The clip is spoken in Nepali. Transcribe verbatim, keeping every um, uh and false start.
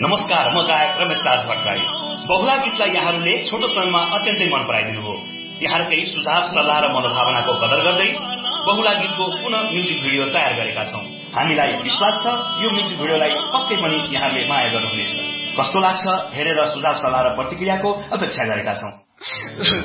नमस्कार, म गायक रमेश राज भट्टराई। बहुला गीतलाई यहाँहरूले छोटो समयमा अत्यन्तै मन पराइदिनु हो। यहाँहरूकै सुझाव सल्लाह र मनोभावनाको कदर गर्दै बहुला गीतको पुनः म्युजिक भिडियो तयार गरेका छौं। हामीलाई विश्वास छ यो म्युजिक भिडियोलाई पक्कै पनि यहाँहरूले माया गर्नुहुनेछ। कस्तो लाग्छ हेरेर सुझाव सल्लाह र प्रतिक्रियाको अपेक्षा गरेका छौं।